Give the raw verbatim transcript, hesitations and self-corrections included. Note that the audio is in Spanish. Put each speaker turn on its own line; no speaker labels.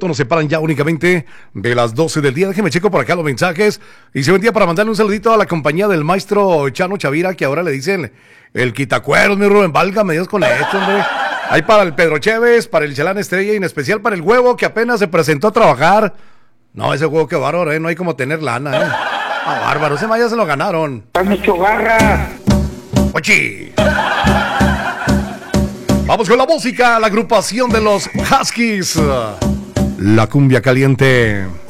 minutos nos separan ya únicamente de las doce del día. Déjeme checo por acá los mensajes. Y se vendía para mandarle un saludito a la compañía del maestro Chano Chavira, que ahora le dicen el quitacueros, mi Rubén. Válgame Dios con esto, hombre. Ahí para el Pedro Chévez, para el Chalán Estrella y en especial para el huevo que apenas se presentó a trabajar. No, ese huevo que bárbaro, ¿eh? No hay como tener lana, ¿eh? Ah, bárbaro, ese ya se lo ganaron.
¡Está mucho garra!
¡Ochi! Vamos con la música, la agrupación de los Huskies. La cumbia caliente.